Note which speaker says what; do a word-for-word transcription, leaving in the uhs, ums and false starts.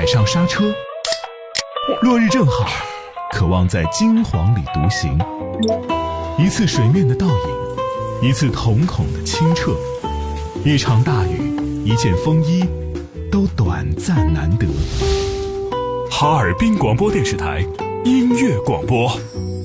Speaker 1: 踩上刹车。落日正好，渴望在金黄里独行。一次水面的倒影，一次瞳孔的清澈，一场大雨，一件风衣，都短暂难得。
Speaker 2: 哈尔滨广播电视台音乐广播。